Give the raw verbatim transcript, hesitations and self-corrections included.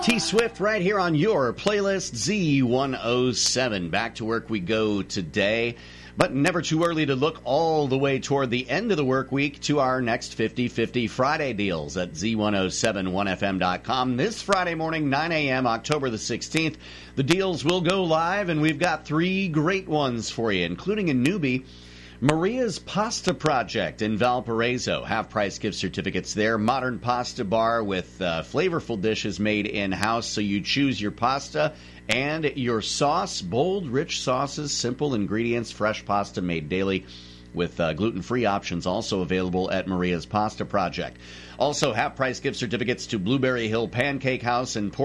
T-Swift right here on your playlist Z one oh seven. Back to work we go today, but never too early to look all the way toward the end of the work week to our next fifty fifty Friday deals at Z one oh seven one F M dot com. This Friday morning, nine a.m., October the sixteenth, the deals will go live, and we've got three great ones for you, including a newbie, Maria's Pasta Project in Valparaiso. Half-price gift certificates there. Modern pasta bar with uh, flavorful dishes made in-house, so you choose your pasta and your sauce. Bold, rich sauces, simple ingredients, fresh pasta made daily with uh, gluten-free options also available at Maria's Pasta Project. Also, half-price gift certificates to Blueberry Hill Pancake House and